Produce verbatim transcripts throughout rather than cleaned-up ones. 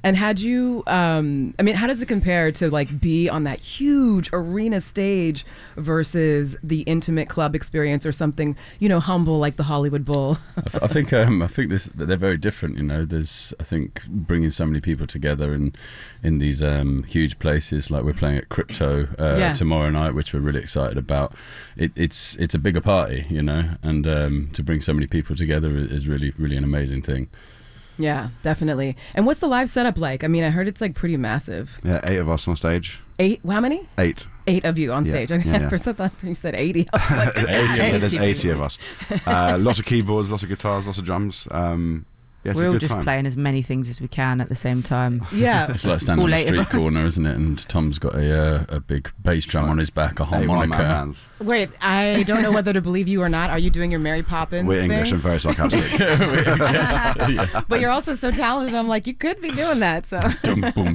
And had you, um, I mean, how does it compare to like be on that huge arena stage versus the intimate club experience or something, you know, humble like the Hollywood Bowl? I, th- I think um, I think this they're very different. You know, there's I think bringing so many people together in in these um, huge places, like we're playing at Crypto uh, Yeah. tomorrow night, which we're really excited about. It, it's it's a bigger party, you know, and um, to bring so many people together is really really an amazing thing. Yeah, definitely. And what's the live setup like? I mean, I heard it's like pretty massive. Yeah, eight of us on stage. Eight? How many? Eight. Eight of you on Yeah, stage. Okay. yeah, yeah. First I thought you said eighty. I was like, eighty, eighty there's eighty people. of us. Uh, lots of keyboards, lots of guitars, lots of drums. Um, yeah, it's We're a all good just time. playing as many things as we can at the same time. Yeah. It's like standing All on the eight of street us. corner, isn't it? And Tom's got a uh, a big bass drum on his back, a Hey, one-man harmonica. bands. Wait, I don't know whether to believe you or not. Are you doing your Mary Poppins We're thing? English and very sarcastic. Yeah. But you're also so talented. I'm like, you could be doing that. So Dum, boom.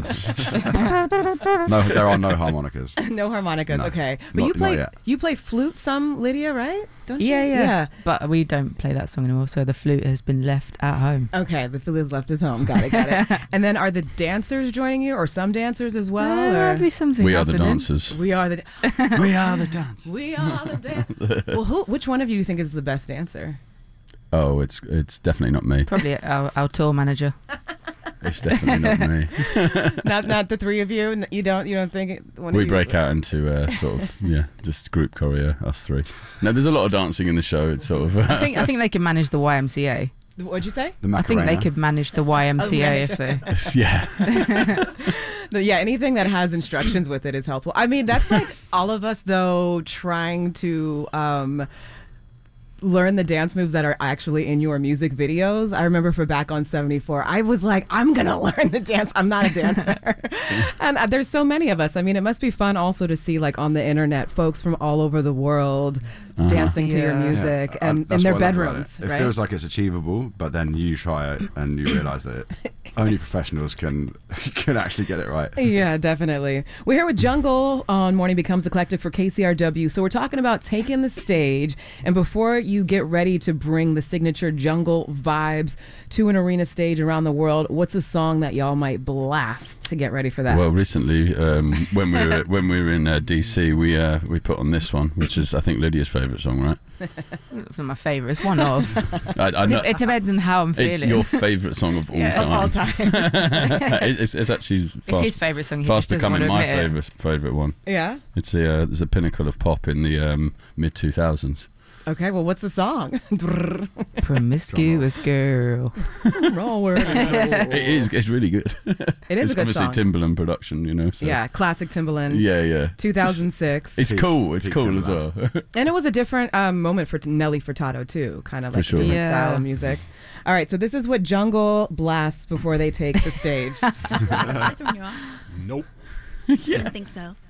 No, there are no harmonicas. no harmonicas. No, okay, but not- you play not yet. you play flute some, Lydia, right? Don't you? Yeah, yeah, Yeah. But we don't play that song anymore, so the flute has been left at home. Okay, the flute has left his home. Got it, got it. And then are the dancers joining you, or some dancers as well? Uh, or? there'll be something We are the happening. dancers. We are the We are the dance. we are the dance. Well, who? Which one of you do you think is the best dancer? Oh, it's it's definitely not me. Probably our, our tour manager. It's definitely not me. not not the three of you. N- You don't you don't think it, one We of you break out into uh, sort of yeah, just group choreo, us three. No, there's a lot of dancing in the show. It's sort of. Uh, I think I think they can manage the Y M C A. What'd you say? The I think they Macarena. could manage the Y M C A manage if they. yeah. The- yeah, anything that has instructions with it is helpful. I mean, that's like all of us though trying to um, learn the dance moves that are actually in your music videos. I remember for Back on seventy-four, I was like, I'm gonna learn the dance. I'm not a dancer. And uh, there's so many of us. I mean, it must be fun also to see like on the internet folks from all over the world Uh-huh. dancing to your Yeah. music Yeah, and uh, in that's their what I love about bedrooms, It, it right? feels like it's achievable, but then you try it and you realise that it, only professionals can can actually get it right. Yeah, definitely. We're here with Jungle on Morning Becomes Eclectic for K C R W. So we're talking about taking the stage. And before you get ready to bring the signature jungle vibes to an arena stage around the world, what's a song that y'all might blast to get ready for that? Well, recently um, when we were when we were in uh, D C, we uh, we put on this one, which is I think Lydia's favourite song, right? It's not my favourite. It's one of. I, I know, It depends on how I'm feeling. it's your favourite song of all Yeah. time. Of all time. It- it's, it's actually It's fast, his favourite song. He fast just doesn't want becoming to my admit it. favourite favourite one. Yeah. It's the uh, there's a pinnacle of pop in the um, mid two thousands. Okay, well, what's the song? Promiscuous girl. Wrong word. It is. It's really good. It is it's a good obviously song. Timbaland production, you know. So. Yeah, classic Timbaland. Yeah, yeah. two thousand six. It's Peak- cool. It's peak cool as well. Timbaland. And it was a different um, moment for Nelly Furtado, too. Kind of For like sure. a different Yeah. style of music. All right, so this is what Jungle blasts before they take the stage. Throwing you off? Nope. I didn't think so.